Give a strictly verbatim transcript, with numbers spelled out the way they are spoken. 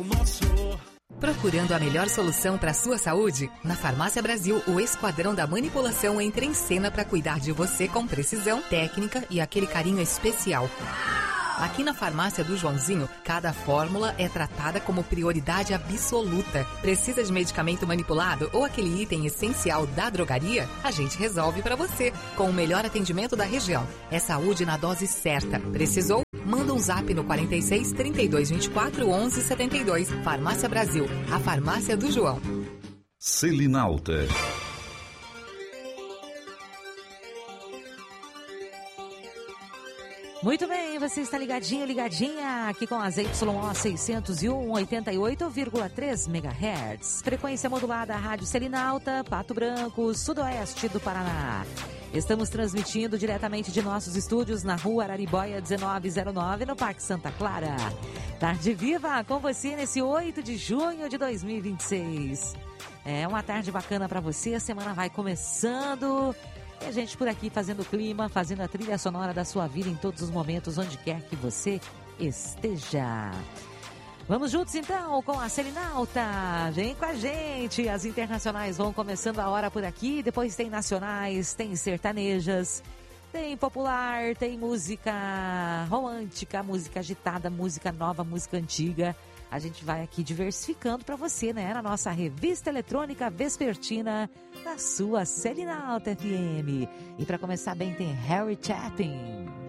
Procurando a melhor solução para a sua saúde? Na Farmácia Brasil, o Esquadrão da Manipulação entra em cena para cuidar de você com precisão, técnica e aquele carinho especial. Aqui na Farmácia do Joãozinho, cada fórmula é tratada como prioridade absoluta. Precisa de medicamento manipulado ou aquele item essencial da drogaria? A gente resolve para você, com o melhor atendimento da região. É saúde na dose certa. Precisou? Manda um zap no quarenta e seis, trinta e dois, vinte e quatro, onze, setenta e dois. Farmácia Brasil, a farmácia do João. Selinalta. Muito bem, você está ligadinho, ligadinha aqui com as Y O seiscentos e um, oitenta e oito vírgula três megahertz. Frequência modulada, Rádio Selinalta, Pato Branco, sudoeste do Paraná. Estamos transmitindo diretamente de nossos estúdios na Rua Araribóia dezenove zero nove, no Parque Santa Clara. Tarde Viva com você nesse oito de junho de dois mil e vinte e seis. É uma tarde bacana para você, a semana vai começando. E a gente por aqui fazendo o clima, fazendo a trilha sonora da sua vida em todos os momentos, onde quer que você esteja. Vamos juntos então com a Selinalta. Vem com a gente. As internacionais vão começando a hora por aqui. Depois tem nacionais, tem sertanejas, tem popular, tem música romântica, música agitada, música nova, música antiga. A gente vai aqui diversificando para você, né? Na nossa revista eletrônica vespertina da sua Selinalta F M. E para começar bem tem Harry Chapin.